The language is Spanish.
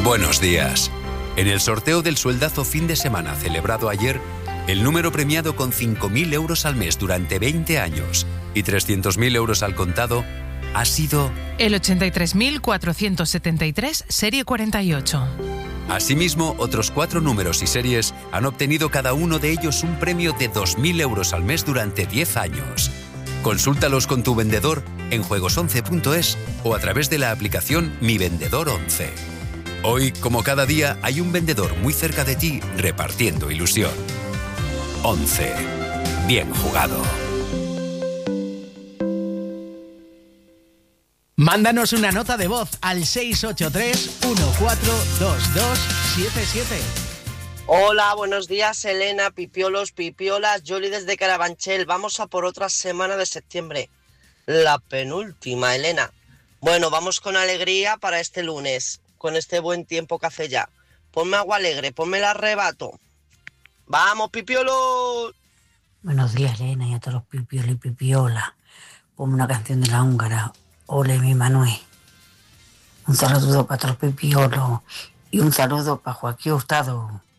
Buenos días. En el sorteo del sueldazo fin de semana celebrado ayer, el número premiado con 5.000 euros al mes durante 20 años y 300.000 euros al contado ha sido el 83.473, serie 48. Asimismo, otros 4 números y series han obtenido cada uno de ellos un premio de 2.000 euros al mes durante 10 años. Consúltalos con tu vendedor en juegos11.es o a través de la aplicación Mi Vendedor 11. Hoy, como cada día, hay un vendedor muy cerca de ti repartiendo ilusión. 11. Bien jugado. Mándanos una nota de voz al 683-142277. Hola, buenos días, Elena, pipiolos, pipiolas, Yoli desde Carabanchel. Vamos a por otra semana de septiembre. La penúltima, Elena. Bueno, vamos con alegría para este lunes, con este buen tiempo que hace ya. Ponme agua alegre, ponme el arrebato. ¡Vamos, pipiolos! Buenos días, Elena, y a todos los pipiolos y pipiolas. Ponme una canción de la húngara. Ole, mi Manuel. Un saludo para todos los pipiolos y un saludo para Joaquín Hurtado.